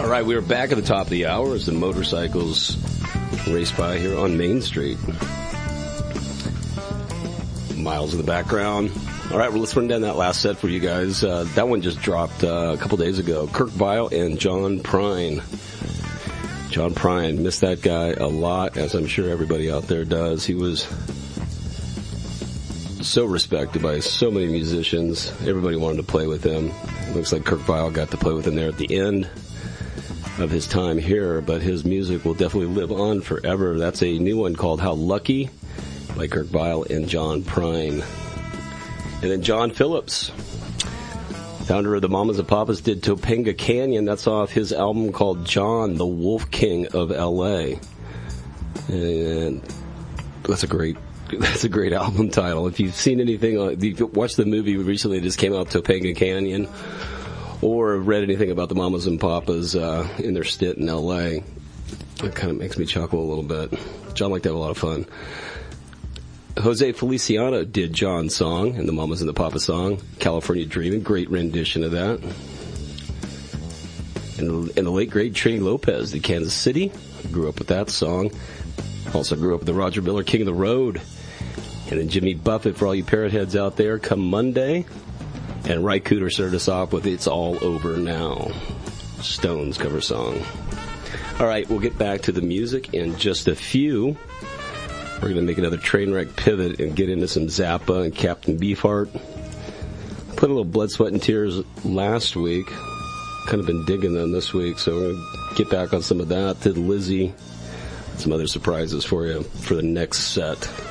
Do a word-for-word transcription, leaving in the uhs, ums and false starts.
All right, we are back at the top of the hour as the motorcycles race by here on Main Street. Miles in the background. All right, well, let's run down that last set for you guys. Uh, that one just dropped uh, a couple days ago. Kirk Vile and John Prine. John Prine, miss that guy a lot, as I'm sure everybody out there does. He was so respected by so many musicians. Everybody wanted to play with him. It looks like Kirk Vile got to play with him there at the end of his time here, but his music will definitely live on forever. That's a new one called How Lucky by Kirk Vile and John Prine. And then John Phillips, founder of the Mamas and Papas, did Topanga Canyon. That's off his album called John, the Wolf King of L A. And that's a great That's a great album title. If you've seen anything, if you've watched the movie recently that just came out, Topanga Canyon, or read anything about the Mamas and Papas uh, in their stint in L A, it kind of makes me chuckle a little bit. John liked to have a lot of fun. Jose Feliciano did John's song and the Mamas and the Papas song, California Dreamin'. Great rendition of that. And, and the late, great Trini Lopez did Kansas City. Grew up with that song. Also grew up with the Roger Miller, King of the Road. And then Jimmy Buffett, for all you parrot heads out there, Come Monday. And Ry Cooder started us off with It's All Over Now, Stones cover song. All right, we'll get back to the music in just a few. We're going to make another train wreck pivot and get into some Zappa and Captain Beefheart. Put a little Blood, Sweat, and Tears last week. Kind of been digging them this week, so we're going to get back on some of that. Did Lizzie. Some other surprises for you for the next set.